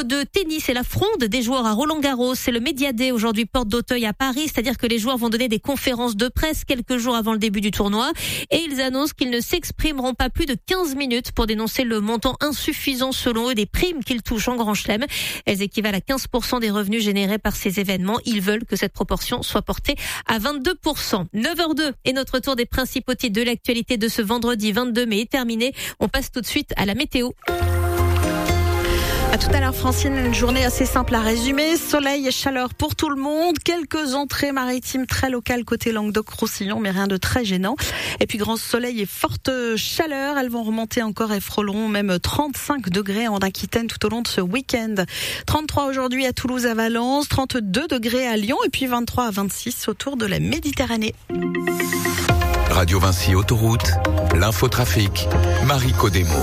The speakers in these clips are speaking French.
mot de tennis et la fronde des joueurs à Roland-Garros. C'est le Media Day aujourd'hui, porte d'Auteuil à Paris, c'est-à-dire que les joueurs vont donner des conférences de presse quelques jours avant le début du tournoi et ils annoncent qu'ils ne s'exprimeront pas plus de 15 minutes pour dénoncer le montant insuffisant selon eux des primes qu'ils touchent en Grand Chelem. Elles équivalent à 15% des revenus générés par ces événements. Ils veulent que cette proportion soit portée à 22%. 9h02 et notre tour des principaux titres de l'actualité de ce vendredi 22 mai est terminé. On passe tout de suite à la météo. À tout à l'heure, Francine, une journée assez simple à résumer. Soleil et chaleur pour tout le monde. Quelques entrées maritimes très locales côté Languedoc-Roussillon, mais rien de très gênant. Et puis grand soleil et forte chaleur. Elles vont remonter encore et frôleront même 35 degrés en Aquitaine tout au long de ce week-end. 33 aujourd'hui à Toulouse, à Valence, 32 degrés à Lyon et puis 23 à 26 autour de la Méditerranée. Radio Vinci Autoroute, l'infotrafic, Marie Codemo.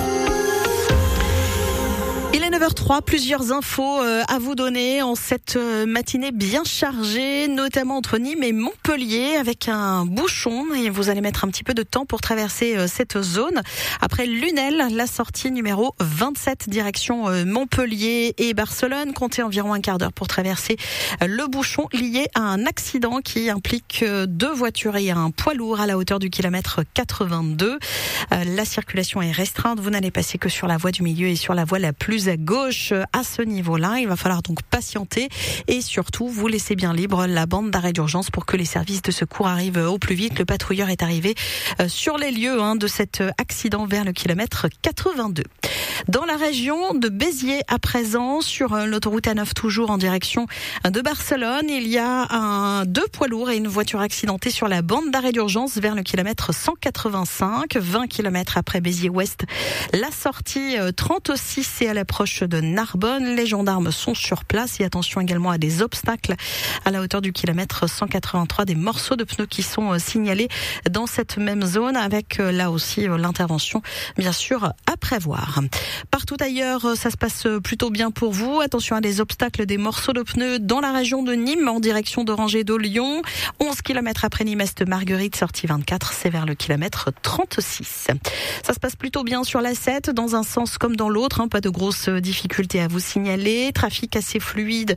Il est 9h03, plusieurs infos à vous donner en cette matinée bien chargée, notamment entre Nîmes et Montpellier avec un bouchon et vous allez mettre un petit peu de temps pour traverser cette zone. Après Lunel, la sortie numéro 27 direction Montpellier et Barcelone, comptez environ un quart d'heure pour traverser le bouchon lié à un accident qui implique deux voitures et un poids lourd à la hauteur du kilomètre 82. La circulation est restreinte, vous n'allez passer que sur la voie du milieu et sur la voie la plus à gauche à ce niveau-là. Il va falloir donc patienter et surtout vous laisser bien libre la bande d'arrêt d'urgence pour que les services de secours arrivent au plus vite. Le patrouilleur est arrivé sur les lieux de cet accident vers le kilomètre 82. Dans la région de Béziers à présent, sur l'autoroute A9 toujours en direction de Barcelone, il y a deux poids lourds et une voiture accidentée sur la bande d'arrêt d'urgence vers le kilomètre 185, 20 km après Béziers-Ouest. La sortie 36 est à l'approche de Narbonne. Les gendarmes sont sur place et attention également à des obstacles à la hauteur du kilomètre 183, des morceaux de pneus qui sont signalés dans cette même zone avec là aussi l'intervention bien sûr à prévoir. Partout ailleurs, ça se passe plutôt bien pour vous. Attention à des obstacles, des morceaux de pneus dans la région de Nîmes en direction d'Orangé de Lyon. 11 km après Nîmes-Est-Marguerite, sortie 24, c'est vers le kilomètre 36. Ça se passe plutôt bien sur la 7, dans un sens comme dans l'autre, pas de grosses difficultés à vous signaler. Trafic assez fluide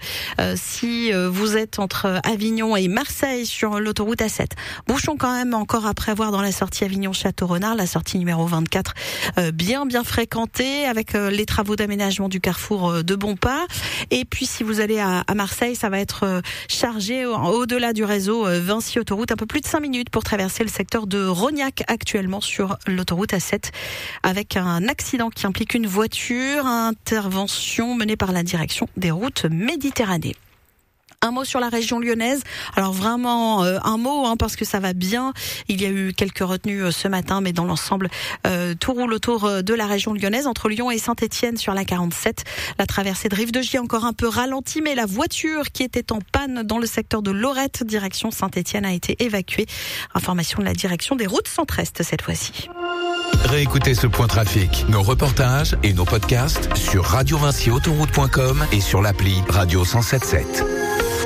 si vous êtes entre Avignon et Marseille sur l'autoroute A7. Bouchon quand même encore à prévoir dans la sortie Avignon-Château-Renard, la sortie numéro 24, bien fréquentée avec les travaux d'aménagement du carrefour de Bonpas. Et puis si vous allez à Marseille, ça va être chargé au-delà du réseau Vinci Autoroute, un peu plus de 5 minutes pour traverser le secteur de Rognac actuellement sur l'autoroute A7 avec un accident qui implique une voiture, intervention menée par la direction des routes Méditerranée. Un mot sur la région lyonnaise. Alors vraiment un mot parce que ça va bien. Il y a eu quelques retenues ce matin, mais dans l'ensemble, tout roule autour de la région lyonnaise. Entre Lyon et Saint-Étienne sur la 47, la traversée de Rive-de-Gier encore un peu ralentie, mais la voiture qui était en panne dans le secteur de Lorette, direction Saint-Étienne, a été évacuée. Information de la direction des routes centre-est cette fois-ci. Réécoutez ce point trafic, nos reportages et nos podcasts sur radiovinciautoroute.com et sur l'appli Radio 107.7.